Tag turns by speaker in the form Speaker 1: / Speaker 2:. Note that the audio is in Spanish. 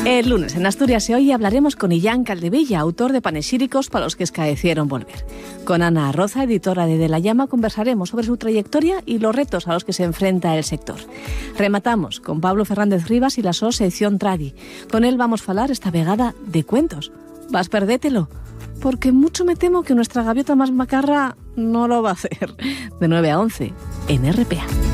Speaker 1: El lunes en Asturias y Hoy hablaremos con Illán Caldevilla, autor de Panexíricos para los que escaecieron volver. Con Ana Arroza, editora de La Llama, conversaremos sobre su trayectoria y los retos a los que se enfrenta el sector. Rematamos con Pablo Fernández Rivas y la asociación Tradi. Con él vamos a hablar esta vegada de cuentos. Vas perdételo, porque mucho me temo que nuestra gaviota más macarra no lo va a hacer. De 9 a 11 en RPA.